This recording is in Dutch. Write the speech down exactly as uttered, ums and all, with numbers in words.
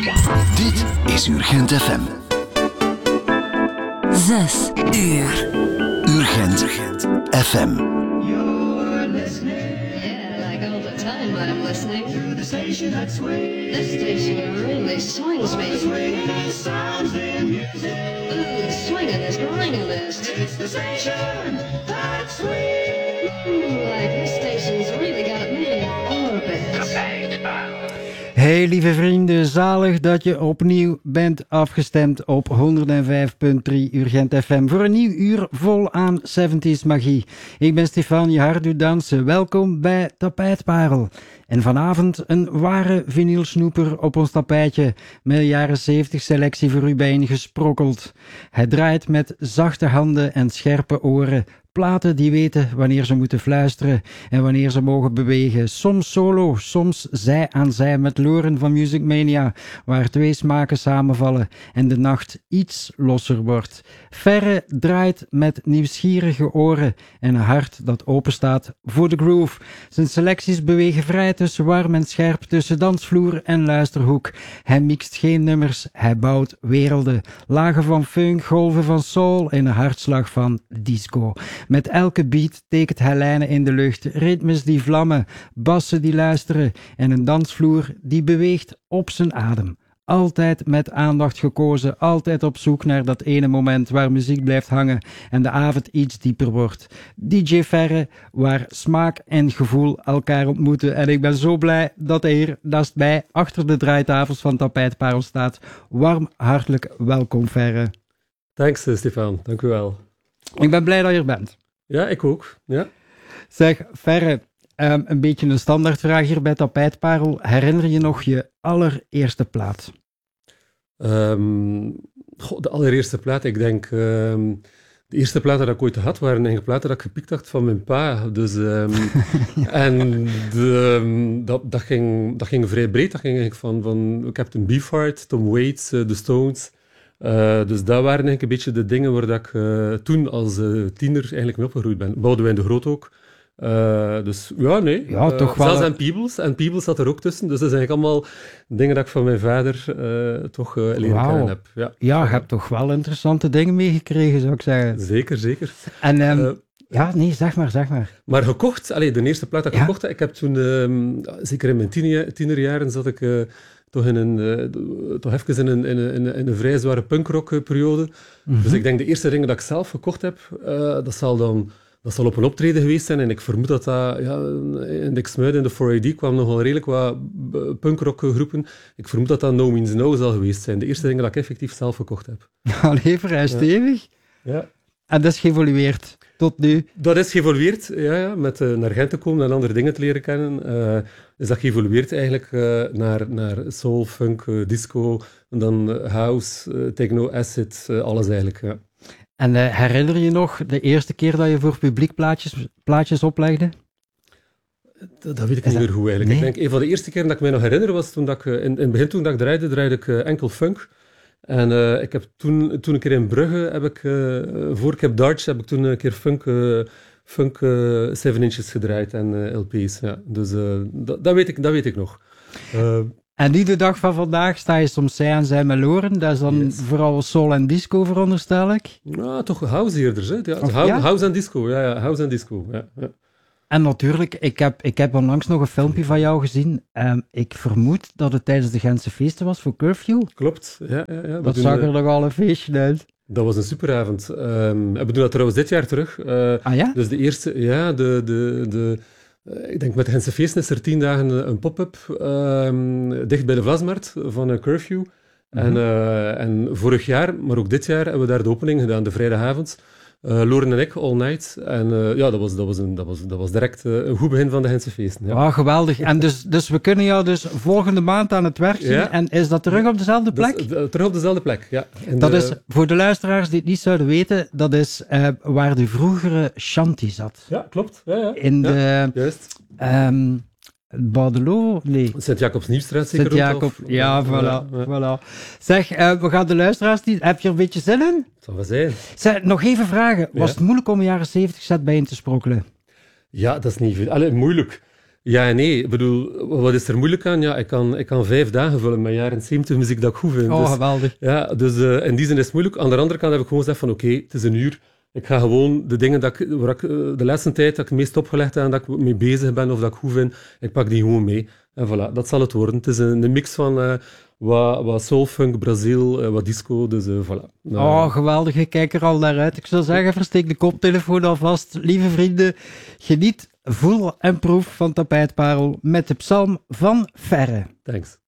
Dit is Urgent F M. Zes uur. Urgent F M. You're listening. Yeah, like all the time I'm listening. To the station that swings. This station really swings me. Swinging sounds and music. Ooh, swinging is grinding. It's the station that swings. Ooh, like this station's really got me in orbit. Hey lieve vrienden, zalig dat je opnieuw bent afgestemd op honderdvijf komma drie Urgent F M voor een nieuw uur vol aan zeventies magie. Ik ben Stefan, je hart doet dansen. Welkom bij Tapijtparel. En vanavond een ware vinylsnoeper op ons tapijtje met een jaren zeventig selectie voor u bijeengesprokkeld. Hij draait met zachte handen en scherpe oren. Platen die weten wanneer ze moeten fluisteren en wanneer ze mogen bewegen. Soms solo, soms zij aan zij met Loren van Music Mania, waar twee smaken samenvallen en de nacht iets losser wordt. Ferre draait met nieuwsgierige oren en een hart dat openstaat voor de groove. Zijn selecties bewegen vrij tussen warm en scherp, tussen dansvloer en luisterhoek. Hij mixt geen nummers, hij bouwt werelden. Lagen van funk, golven van soul en een hartslag van disco. Met elke beat tekent hij lijnen in de lucht, ritmes die vlammen, bassen die luisteren en een dansvloer die beweegt op zijn adem. Altijd met aandacht gekozen, altijd op zoek naar dat ene moment waar muziek blijft hangen en de avond iets dieper wordt. D J Ferre, waar smaak en gevoel elkaar ontmoeten. En ik ben zo blij dat hij hier naast mij achter de draaitafels van Tapijtparel staat. Warm, hartelijk welkom Ferre. Thanks Stefan, dank u wel. Ik ben blij dat je er bent. Ja, ik ook. Ja. Zeg, Ferre, um, een beetje een standaardvraag hier bij Tapijtparel. Herinner je nog je allereerste plaat? Um, goh, de allereerste plaat, ik denk... Um, de eerste platen die ik ooit had, waren eigenlijk platen dat ik gepikt had van mijn pa. Dus, um, en de, um, dat, dat, ging, dat ging vrij breed. Dat ging eigenlijk van, van Captain Beefheart, Tom Waits, uh, The Stones... Uh, dus dat waren eigenlijk een beetje de dingen waar dat ik uh, toen als uh, tiener eigenlijk mee opgegroeid ben. Boudewijn de Groot ook. Uh, dus ja, nee. Ja, uh, toch wel. Zelfs en Peebles. En Peebles zat er ook tussen. Dus dat zijn eigenlijk allemaal dingen dat ik van mijn vader uh, toch uh, leren Wauw. kennen heb. Ja, Ja, je hebt toch wel interessante dingen meegekregen, zou ik zeggen. Zeker, zeker. En um, uh, ja, nee, zeg maar, zeg maar. Maar gekocht, allee, de eerste plaat dat ik Ja? gekocht heb, ik heb toen, um, zeker in mijn tiener, tienerjaren, zat ik... Uh, toch, in een, uh, toch even in een, in, een, in een vrij zware punkrockperiode. Mm-hmm. Dus ik denk de eerste dingen dat ik zelf gekocht heb, uh, dat zal dan dat zal op een optreden geweest zijn. En ik vermoed dat dat ja, in Dixmuiden, in de four A D, kwamen nogal redelijk wat punkrockgroepen. Ik vermoed dat dat No Means No zal geweest zijn. De eerste dingen dat ik effectief zelf gekocht heb. Allee, vrij stevig. Ja. Ja. En dat is geëvolueerd tot nu? Dat is geëvolueerd, ja, ja, met uh, naar Gent te komen en andere dingen te leren kennen. Uh, is dat geëvolueerd eigenlijk uh, naar, naar soul, funk, uh, disco, en dan uh, house, uh, techno, acid, uh, alles eigenlijk. Ja. En uh, herinner je nog de eerste keer dat je voor publiek plaatjes, plaatjes oplegde? Dat, dat weet ik is niet dat... meer goed eigenlijk. Nee? Ik denk, een van de eerste keren dat ik mij nog herinner was toen dat ik, in, in het begin toen dat ik draaide, draaide ik uh, enkel funk. En uh, ik heb toen, toen een keer in Brugge, heb ik, uh, voor ik heb Darts, heb ik toen een keer funk, uh, funk uh, seven inches gedraaid en uh, L P's. Ja. Dus uh, dat, dat, weet ik, dat weet ik nog. Uh, en nu de dag van vandaag sta je soms zij aan zij met Loren. Dat is dan yes. vooral soul en disco, veronderstel ik? Ja, toch house eerder. Hè? Ja, of, house, ja? house en disco. Ja, ja, house en disco. Ja, ja. En natuurlijk, ik heb, ik heb onlangs nog een filmpje van jou gezien. Um, ik vermoed dat het tijdens de Gentse feesten was voor Curfew. Klopt, ja. ja, ja. Dat zag er nogal een feestje uit. Dat was een superavond. Um, we doen dat trouwens dit jaar terug. Uh, ah ja? Dus de eerste, ja, de... de, de uh, ik denk met de Gentse feesten is er tien dagen een pop-up um, dicht bij de Vlasmarkt van uh, Curfew. Mm-hmm. En, uh, en vorig jaar, maar ook dit jaar, hebben we daar de opening gedaan, de vrijdagavond. Uh, Loren en ik, all night. En uh, ja, dat was, dat, was een, dat, was, dat was direct uh, een goed begin van de Gentse feesten. Ja. Ah, geweldig. En dus, dus we kunnen jou dus volgende maand aan het werk zien. Ja. En is dat terug op dezelfde plek? Dus, uh, terug op dezelfde plek, ja. En dat de... is, voor de luisteraars die het niet zouden weten, dat is uh, waar de vroegere Shanty zat. Ja, klopt. Ja, ja. In ja, de... Juist. Um, Baudelot? Nee. Sint-Jacobs-Nieuwstraat zeker. Sint-Jacob, ja, voilà, ja, ja. voilà. Zeg, uh, we gaan de luisteraars die... Heb je er een beetje zin in? Dat zal wel zijn. Zeg, nog even vragen. Was ja. het moeilijk om een jaren zeventig set bijeen te sprokkelen? Ja, dat is niet veel. Allee, moeilijk. Ja en nee. Ik bedoel, wat is er moeilijk aan? Ja, ik kan, ik kan vijf dagen vullen met jaren zeventig muziek dat ik goed vind. Oh, dus, geweldig. ja, dus uh, in die zin is het moeilijk. Aan de andere kant heb ik gewoon gezegd van oké, okay, het is een uur. Ik ga gewoon de dingen dat ik, waar ik uh, de laatste tijd dat ik het meest opgelegd heb en dat ik mee bezig ben of dat ik goed vind, ik pak die gewoon mee. En voilà, dat zal het worden. Het is een, een mix van uh, wat, wat soulfunk, Brazil, uh, wat disco, dus uh, voilà. Nou, oh, geweldig. Ik kijk er al naar uit. Ik zou zeggen, versteek de koptelefoon alvast. Lieve vrienden, geniet, voel en proef van Tapijtparel met de psalm van Ferre. Thanks.